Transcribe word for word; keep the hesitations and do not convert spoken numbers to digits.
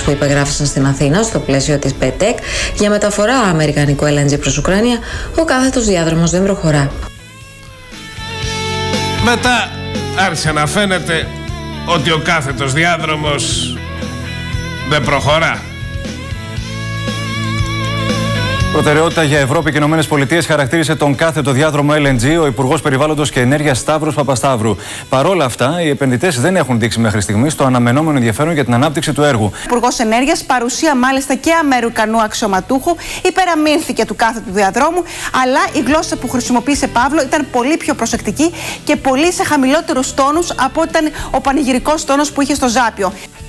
που υπεγράφησαν στην Αθήνα στο πλαίσιο της ΠΕΤΕΚ για μεταφορά αμερικανικού ελ εν τζι προς Ουκρανία, ο κάθετος διάδρομος δεν προχωρά. Μετά άρχισε να φαίνεται ότι ο κάθετος διάδρομος δεν προχωρά. Προτεραιότητα για Ευρώπη και Ηνωμένες Πολιτείες χαρακτήρισε τον κάθετο διάδρομο ελ εν τζι ο Υπουργός Περιβάλλοντος και Ενέργειας Σταύρος Παπασταύρου. Παρόλα αυτά, οι επενδυτές δεν έχουν δείξει μέχρι στιγμής το αναμενόμενο ενδιαφέρον για την ανάπτυξη του έργου. Ο Υπουργός Ενέργειας, παρουσία μάλιστα και Αμερικανού αξιωματούχου, υπεραμείνθηκε του κάθετου διαδρόμου, αλλά η γλώσσα που χρησιμοποίησε Παύλο ήταν πολύ πιο προσεκτική και πολύ σε χαμηλότερους τόνους από ήταν ο πανηγυρικός τόνος που είχε στο Ζάπιο.